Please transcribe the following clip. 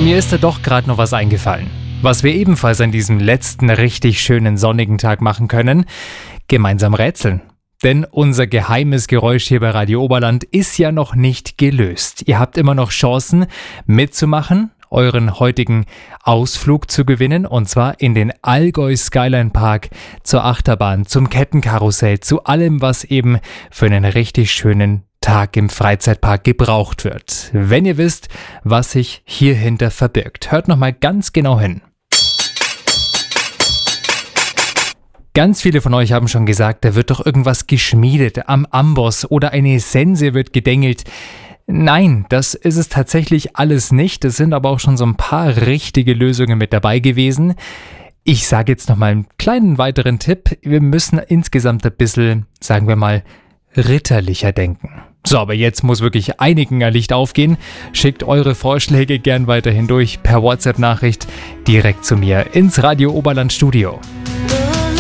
Mir ist da doch gerade noch was eingefallen. Was wir ebenfalls an diesem letzten richtig schönen sonnigen Tag machen können: gemeinsam rätseln. Denn unser geheimes Geräusch hier bei Radio Oberland ist ja noch nicht gelöst. Ihr habt immer noch Chancen mitzumachen, euren heutigen Ausflug zu gewinnen, und zwar in den Allgäu Skyline Park, zur Achterbahn, zum Kettenkarussell, zu allem, was eben für einen richtig schönen Tag im Freizeitpark gebraucht wird. Wenn ihr wisst, was sich hierhinter verbirgt, hört nochmal ganz genau hin. Ganz viele von euch haben schon gesagt, da wird doch irgendwas geschmiedet am Amboss oder eine Sense wird gedengelt. Nein, das ist es tatsächlich alles nicht. Es sind aber auch schon so ein paar richtige Lösungen mit dabei gewesen. Ich sage jetzt nochmal einen kleinen weiteren Tipp. Wir müssen insgesamt ein bisschen, sagen wir mal, ritterlicher denken. So, aber jetzt muss wirklich einigen ein Licht aufgehen. Schickt eure Vorschläge gern weiterhin durch per WhatsApp-Nachricht direkt zu mir ins Radio Oberland Studio.